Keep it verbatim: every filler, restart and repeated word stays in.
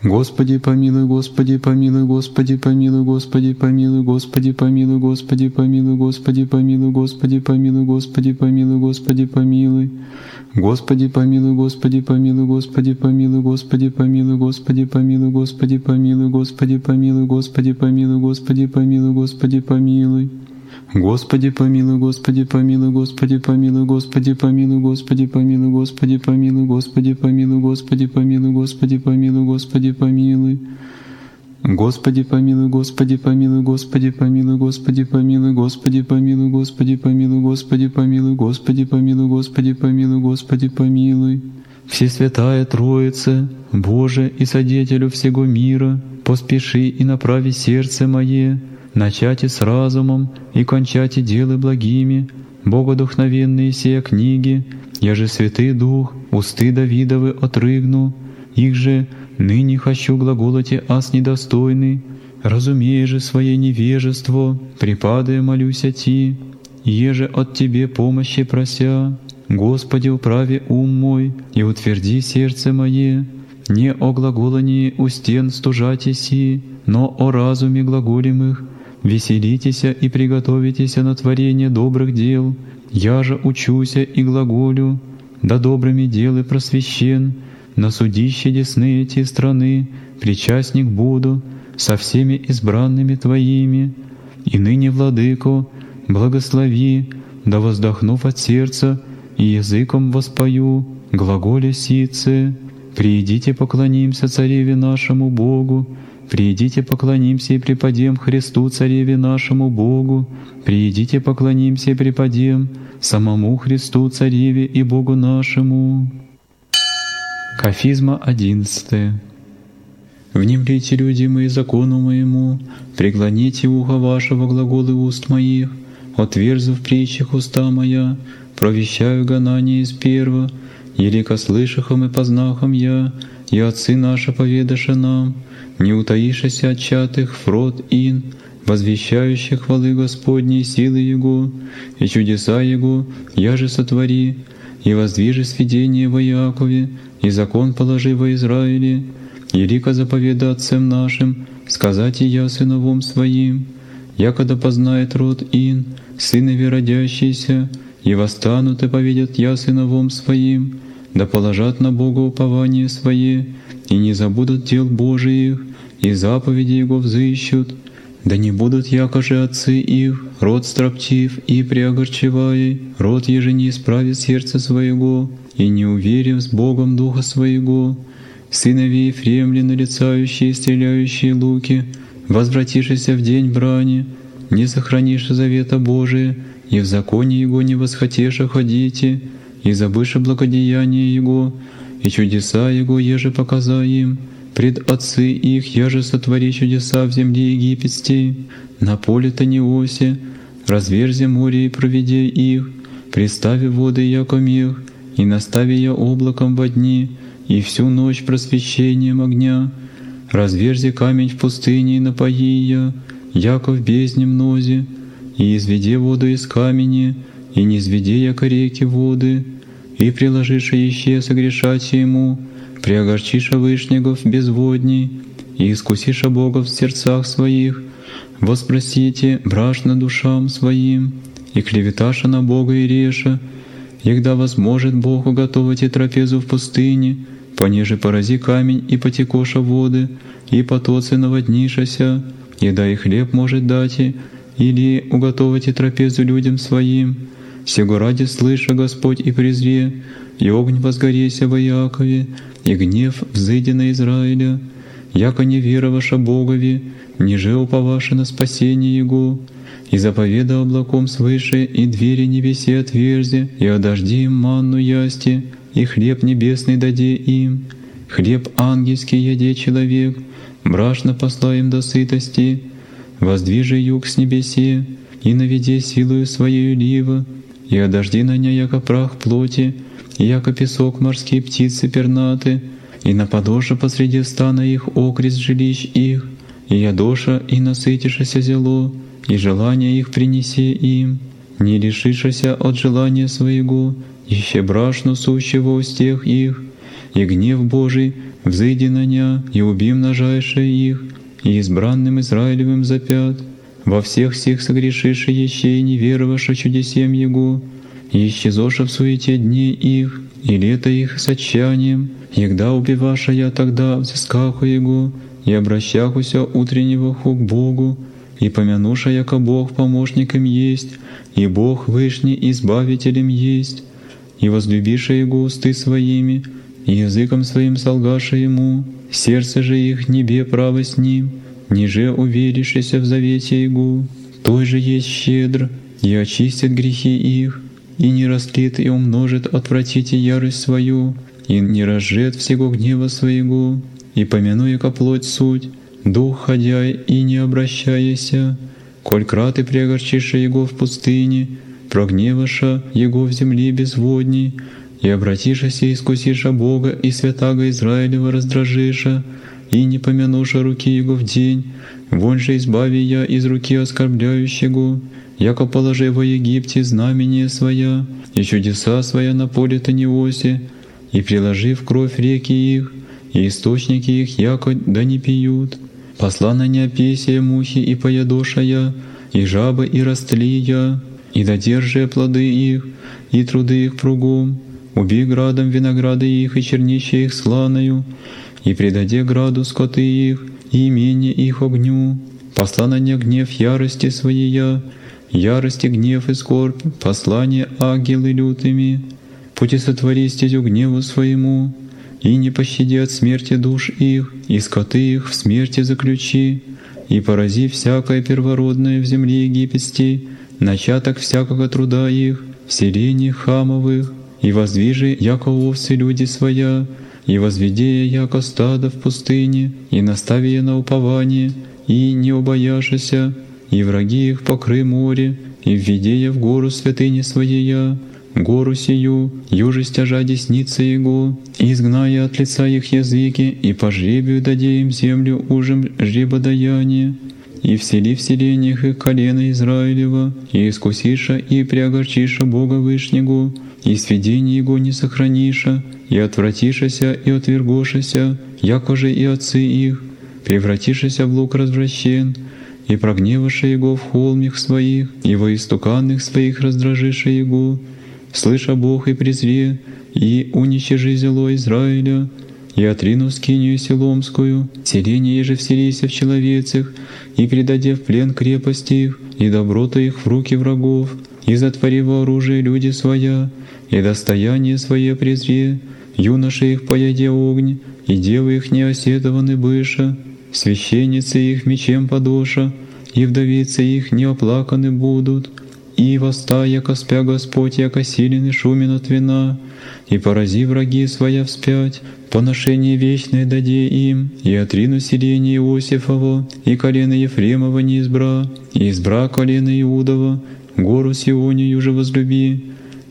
Господи помилуй, Господи помилуй, Господи помилуй, Господи помилуй, Господи помилуй, Господи помилуй, Господи помилуй, Господи помилуй, Господи помилуй, Господи помилуй. Господи помилуй, Господи помилуй, Господи помилуй, Господи помилуй, Господи помилуй, Господи помилуй, Господи помилуй, Господи помилуй, Господи помилуй, Господи помилуй. Господи помилуй, Господи помилуй, Господи помилуй, Господи помилуй, Господи помилуй, Господи помилуй, Господи помилуй, Господи помилуй, Господи помилуй, Господи помилуй. Господи помилуй, Господи помилуй, Господи помилуй, Господи помилуй, Господи помилуй, Господи помилуй, Господи помилуй, Господи помилуй, Господи помилуй, Господи помилуй. Всесвятая Троица, Боже и Содетелю всего мира, поспеши и направи сердце мое, начати с разумом и кончати делы благими, богодухновенные сия книги, я же Святый Дух, усты Давидовы отрыгну, их же ныне хочу глаголоте аз недостойный, разумея же свое невежество, припадая молюся Ти, еже от Тебе помощи прося. Господи, управи ум мой и утверди сердце мое, не о глаголании у стен стужатеси, но о разуме глаголемых, веселитеся и приготовитеся на творение добрых дел, я же учуся и глаголю, да добрыми делы просвещен, на судище десны эти страны причастник буду со всеми избранными Твоими, и ныне, Владыко, благослови, да воздохнув от сердца и языком воспою, глаголе сице, приидите поклонимся Цареве нашему Богу, приидите поклонимся и преподем Христу Цареве нашему Богу, приидите поклонимся и преподем самому Христу Цареве и Богу нашему. Кафизма одиннадцатая. Внемлите, люди мои, закону моему, преклоните ухо вашего глаголы уст моих, отверзу в притчах уста моя, провещаю гонание из перва, елико слышахом и познахом я, и отцы наши поведаша нам, не утаишася от чатых фрод ин, возвещающих хвалы Господней силы Его, и чудеса Его, я же сотвори, и воздвижи сведение во Якове, и закон положи во Израиле, елико заповеда отцам нашим, сказать и я сыновом своим, якогда познает род ин, сынови родящиеся, и восстанут и поведят я сыновом своим, да положат на Бога упование свое, и не забудут дел Божиих, и заповеди Его взыщут, да не будут якоже отцы их, род строптив и преогорчевая, род еже не исправит сердце своего, и не уверив с Богом духа своего, сынови Ефремли, нарицающие и стреляющие луки, возвратишься в день брани, не сохранишь завета Божия, и в законе Его не восхотеша ходите, и забыша благодеяние Его, и чудеса Его еже показа им, пред отцы их я же сотвори чудеса в земле египетской, на поле Таниосе, разверзи море и проведи их, пристави воды яко мех, и настави я облаком во дни, и всю ночь просвещением огня, разверзи камень в пустыне и напои я, яко в бездне мнозе, и изведи воду из камени, и не изведи яко реки воды, и приложиша еще согрешать ему, приогорчиша вышнегов безводней, и искусиша Бога в сердцах своих, воспросите брашно душам своим, и клеветаша на Бога и реша, егда возможет Бог уготовить и трапезу в пустыне, понеже порази камень и потекоша воды, и потоцы наводнишася, и да и хлеб может дать, или уготовить и трапезу людям своим, сего ради слыша Господь и презре, и огонь возгореся во Якове, и гнев взыди на Израиля, яко не вероваша Богови, ниже уповаша на спасение Его, и заповеда облаком свыше, и двери небеси отверзи, и одожди им манну ясти, и хлеб небесный даде им, хлеб ангельский яде человек, брашно посла им до сытости, воздвижи юг с небесе, и наведи силою своею лива, и одожди на ня яко прах плоти, и яко песок морские птицы пернаты, и нападоша посреди стана их окрест жилищ их, и ядоша и насытишася зело, и желание их принеси им, не лишишася от желания своего, еще брашну сущего устех их, и гнев Божий взыди на ня, и уби множайшее их, и избранным Израилевым запят. Во всех сих согрешиши еще и не вероваша чудесем Его, и исчезоша в суете дней их, и лето их с отчаянием, егда убиваша я тогда взыскаху Его, и обращахуся утреннего ху к Богу, и помянуша, яко Бог помощником есть, и Бог вышний избавителем есть, и возлюбиша Его усты своими, и языком своим солгаша Ему, сердце же их небе право с Ним, ниже уверившийся в завете Его, той же есть щедр, и очистит грехи их, и не растлит и умножит отвратите ярость свою, и не разжет всего гнева своего, и помянуя-ка плоть суть, дух ходяй и не обращайся, коль краты прегорчиша Его в пустыне, прогневаша Его в земле безводней, и обратишася, искусиша Бога и святаго Израилева раздражиша, и не помянуша руки Его в день, вон же избави я из руки оскорбляющего, яко положи во Египте знамение своя, и чудеса своя на поле Таниосе, и приложи в кровь реки их, и источники их яко да не пьют. Посла на неопесия мухи и поядоша я, и жабы и растли я, и додержи плоды их, и труды их пругом, убей градом винограды их и чернище их сланою, и предаде граду скоты их, и имение их огню. Посла на не гнев ярости своей я, ярости гнев и скорбь, послание ангелы лютыми. Пути сотвори стезю гневу своему, и не пощади от смерти душ их, и скоты их в смерти заключи, и порази всякое первородное в земле египетской, начаток всякого труда их, в селении хамовых, и воздвижи, яко овцы люди своя, и возведи яко стадо в пустыне, и настави я на упование, и не убояшися, и враги их покры море, и введи я в гору святыни своея, гору сию, юже стяжа десница Его, изгная от лица их языки, и по жребию даде им землю ужем жребодаяние, и всели в селениях их колено Израилева, и искусиша и преогорчиша Бога Вышнего, и сведение Его не сохраниша, и отвратишася и отвергошася, яко же и отцы их, превратишася в лук развращен, и прогневаша Его в холмих своих, и во истуканных своих раздражиша Его, слыша Бог и презре, и уничижи зело Израиля, и отрину скинию селомскую, селение же вселися в человецах, и предаде в плен крепости их, и доброта их в руки врагов, и затвори во оружие люди своя, и достояние свое презре, юноши их пояде огонь, и девы их неосетованы быша, священницы их мечем подоша, и вдовицы их не оплаканы будут, и восста, яко спя Господь, яко силен и шумен от вина, и порази враги своя вспять, поношение вечное даде им, и отрину селение Иосифово, и колено Ефремова не избра, и избра колено Иудова, гору Сионию же возлюби,